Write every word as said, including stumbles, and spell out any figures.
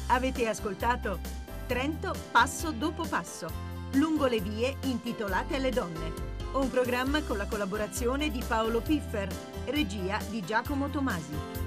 Avete ascoltato Trento passo dopo passo, lungo le vie intitolate alle donne, un programma con la collaborazione di Paolo Piffer, regia di Giacomo Tomasi.